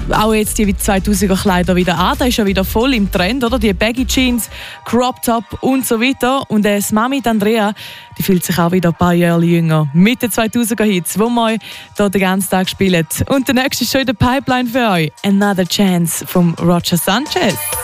auch jetzt die 2000er Kleider wieder an. Da ist ja wieder voll im Trend, oder? Die Baggy Jeans, Crop Top und so weiter. Und das Mami Andrea, die fühlt sich auch wieder ein paar Jahre jünger. Mit den 2000er Hits, die wir euch hier den ganzen Tag spielen. Und der nächste ist schon in der Pipeline für euch. Another Chance von Roger Sanchez.